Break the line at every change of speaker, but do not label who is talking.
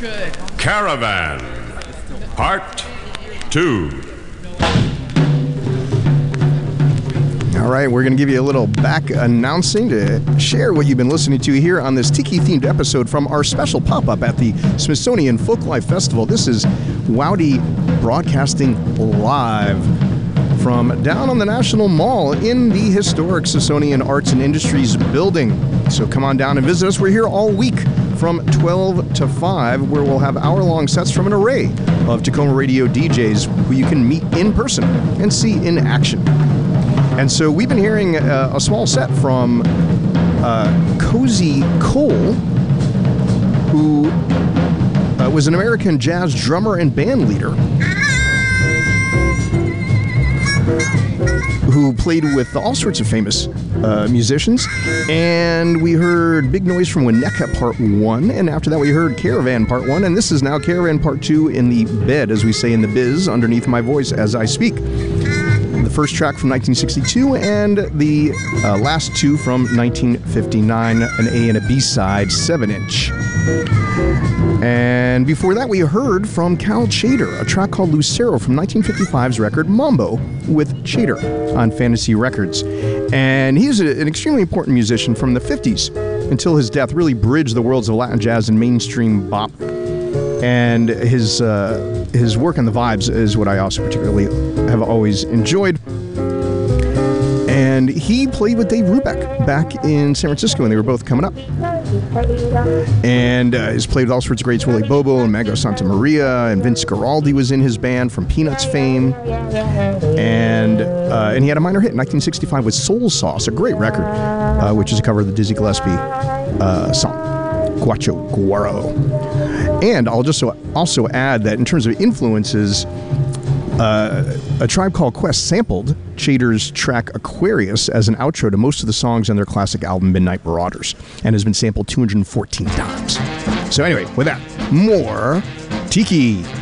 Good.
Caravan, Part 2.
All right, we're going to give you a little back announcing to share what you've been listening to here on this Tiki-themed episode from our special pop-up at the Smithsonian Folklife Festival. This is Wowdy broadcasting live from down on the National Mall in the historic Smithsonian Arts and Industries building. So come on down and visit us. We're here all week from 12 to 5, where we'll have hour-long sets from an array of Tacoma radio DJs who you can meet in person and see in action. And so we've been hearing a small set from Cozy Cole, who was an American jazz drummer and band leader who played with all sorts of famous musicians. And we heard Big Noise from Winnetka Part 1, and after that we heard Caravan Part 1, and this is now Caravan Part 2 in the bed, as we say in the biz, underneath my voice as I speak. The first track from 1962 and the last two from 1959, an A and a B side, 7-inch. And before that we heard from Cal Tjader, a track called Lucero from 1955's record Mambo with Tjader on Fantasy Records. And he's an extremely important musician from the 50s until his death, really bridged the worlds of Latin jazz and mainstream bop. And his work on the vibes is what I also particularly have always enjoyed. And he played with Dave Brubeck back in San Francisco when they were both coming up. And he's played with all sorts of greats, Willie Bobo and Mago Santa Maria, and Vince Guaraldi was in his band from Peanuts fame. And he had a minor hit in 1965 with Soul Sauce, a great record, which is a cover of the Dizzy Gillespie song, Guacho Guaro. And I'll just also add that in terms of influences, A Tribe Called Quest sampled Tjader's track Aquarius as an outro to most of the songs on their classic album Midnight Marauders, and has been sampled 214 times. So anyway, with that, more Tiki.